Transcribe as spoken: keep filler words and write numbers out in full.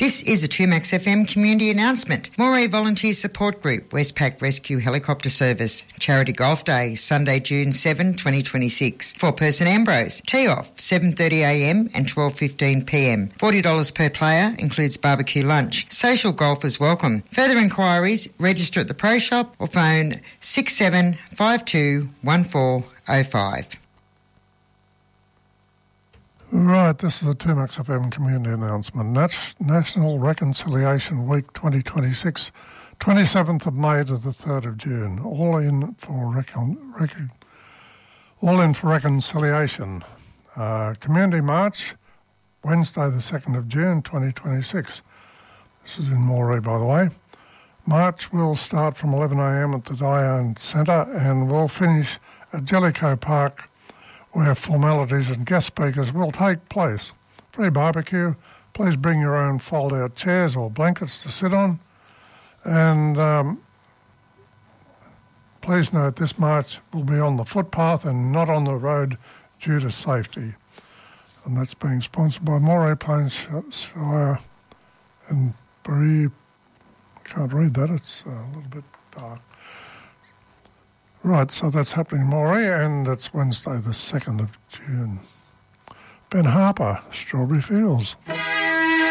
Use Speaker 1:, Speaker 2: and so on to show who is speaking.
Speaker 1: This is a two Max F M community announcement. Moray Volunteer Support Group, Westpac Rescue Helicopter Service, Charity Golf Day, Sunday, June seventh, twenty twenty-six. Four-person Ambrose, tee-off, seven thirty a m and twelve fifteen p m. forty dollars per player, includes barbecue lunch. Social golf is welcome. Further inquiries, register at the Pro Shop or phone six seven five two one four oh five.
Speaker 2: Right, this is a two Max F M community announcement. Nat- National Reconciliation Week twenty twenty-six, twenty-seventh of May to the third of June. All in for recon- recon- all in for reconciliation. Uh, community March, Wednesday the second of June twenty twenty-six. This is in Moray, by the way. March will start from eleven a m at the Diane Centre and will finish at Jellicoe Park, where formalities and guest speakers will take place. Free barbecue. Please bring your own fold-out chairs or blankets to sit on. And um, please note this march will be on the footpath and not on the road due to safety. And that's being sponsored by Moray Plains Shire and Bree. Can't read that, it's a little bit dark. Right, so that's happening in Moray, and it's Wednesday the second of June. Ben Harper, Strawberry Fields.